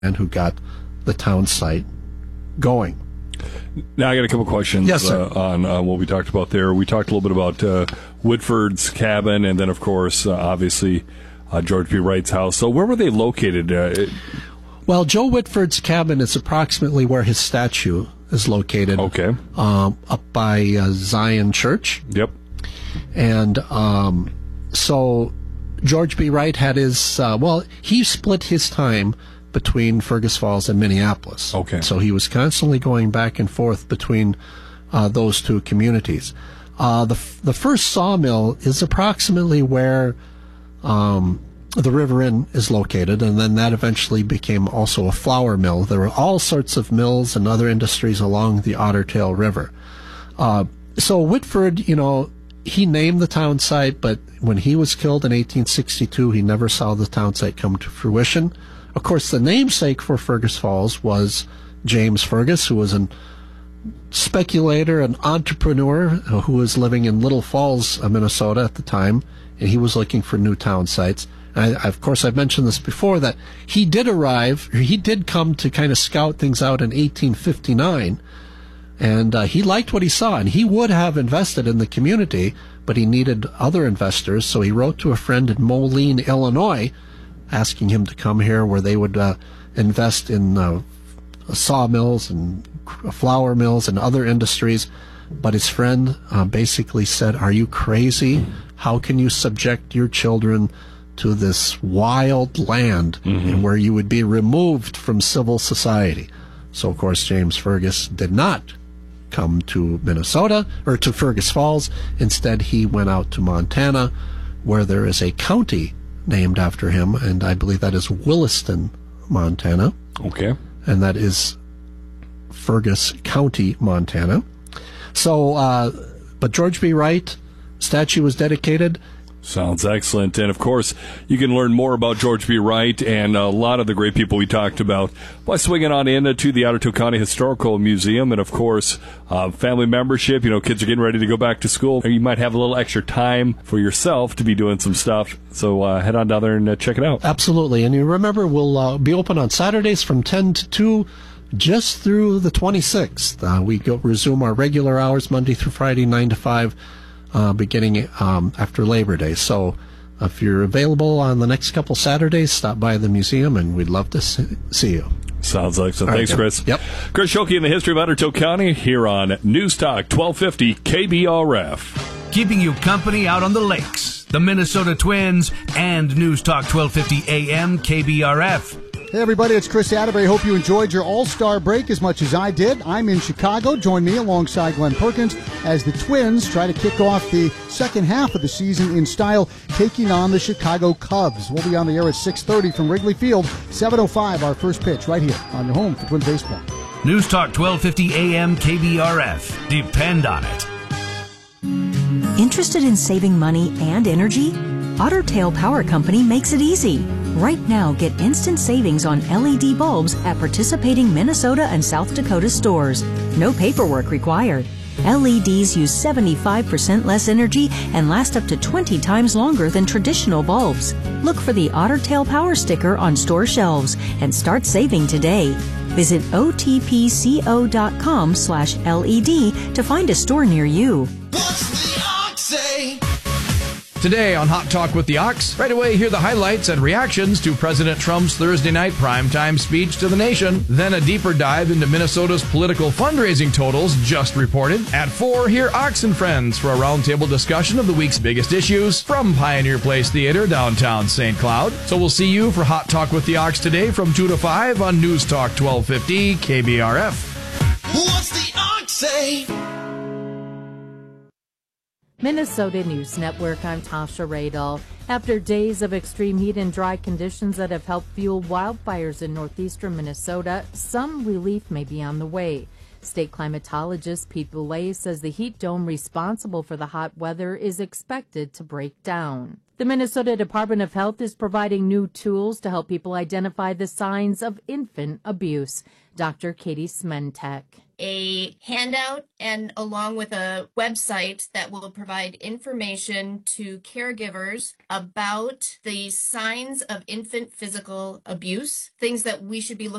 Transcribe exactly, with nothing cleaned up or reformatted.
and who got the town site going. Now I got a couple questions yes, sir. Uh, on uh, what we talked about there. We talked a little bit about uh, Whitford's cabin, and then, of course, uh, obviously, uh, George B. Wright's house. So where were they located? Uh, it- well, Joe Whitford's cabin is approximately where his statue is located. Okay. Um, up by uh, Zion Church. Yep. And um, so George B. Wright had his, uh, well, he split his time between Fergus Falls and Minneapolis. Okay. So he was constantly going back and forth between uh, those two communities. Uh, the the first sawmill is approximately where um, the River Inn is located, and then that eventually became also a flour mill. There were all sorts of mills and other industries along the Otter Tail River. Uh, so Whitford, you know, he named the town site, but when he was killed in eighteen sixty-two, he never saw the town site come to fruition. Of course, the namesake for Fergus Falls was James Fergus, who was a speculator, an entrepreneur who was living in Little Falls, Minnesota at the time, and he was looking for new town sites. And I, of course, I've mentioned this before, that he did arrive, he did come to kind of scout things out in eighteen fifty-nine, and uh, he liked what he saw, and he would have invested in the community, but he needed other investors, so he wrote to a friend in Moline, Illinois, asking him to come here where they would uh, invest in uh, sawmills and flour mills and other industries. But his friend uh, basically said, "Are you crazy? How can you subject your children to this wild land mm-hmm. and where you would be removed from civil society?" So, of course, James Fergus did not come to Minnesota or to Fergus Falls. Instead, he went out to Montana, where there is a county named after him, and I believe that is Williston, Montana. Okay. And that is Fergus County, Montana. So, uh, but George B. Wright statue was dedicated. Sounds excellent. And, of course, you can learn more about George B. Wright and a lot of the great people we talked about by swinging on in to the Otter Tail County Historical Museum. And, of course, uh, family membership. You know, kids are getting ready to go back to school. You might have a little extra time for yourself to be doing some stuff. So uh, head on down there and uh, check it out. Absolutely. And you remember, we'll uh, be open on Saturdays from ten to two just through the twenty-sixth. Uh, we go resume our regular hours Monday through Friday, nine to five. Uh, beginning um, after Labor Day. So if you're available on the next couple Saturdays, stop by the museum, and we'd love to see you. Sounds like so. All Thanks, right, Chris. Yep. Chris Schulke in the history of Otter Tail County here on News Talk twelve fifty K B R F. Keeping you company out on the lakes. The Minnesota Twins and News Talk twelve fifty A M K B R F. Hey everybody, it's Chris Atterbury. Hope you enjoyed your All-Star break as much as I did. I'm in Chicago. Join me alongside Glenn Perkins as the Twins try to kick off the second half of the season in style, taking on the Chicago Cubs. We'll be on the air at six thirty from Wrigley Field, seven oh five, our first pitch right here on your home for Twins baseball. News Talk twelve fifty A M K B R F. Depend on it. Interested in saving money and energy? Otter Tail Power Company makes it easy. Right now, get instant savings on L E D bulbs at participating Minnesota and South Dakota stores. No paperwork required. L E Ds use seventy-five percent less energy and last up to twenty times longer than traditional bulbs. Look for the Otter Tail Power sticker on store shelves and start saving today. Visit otpco.com slash LED to find a store near you. What's the ox say? Today on Hot Talk with the Ox, right away hear the highlights and reactions to President Trump's Thursday night primetime speech to the nation. Then a deeper dive into Minnesota's political fundraising totals just reported. At four, hear Ox and Friends for a roundtable discussion of the week's biggest issues from Pioneer Place Theater, downtown Saint Cloud. So we'll see you for Hot Talk with the Ox today from two to five on News Talk twelve fifty K B R F. What's the ox say? Minnesota News Network, I'm Tasha Radel. After days of extreme heat and dry conditions that have helped fuel wildfires in northeastern Minnesota, some relief may be on the way. State climatologist Pete Boulay says the heat dome responsible for the hot weather is expected to break down. The Minnesota Department of Health is providing new tools to help people identify the signs of infant abuse. Doctor Katie Smentek. a handout and along with a website that will provide information to caregivers about the signs of infant physical abuse, things that we should be looking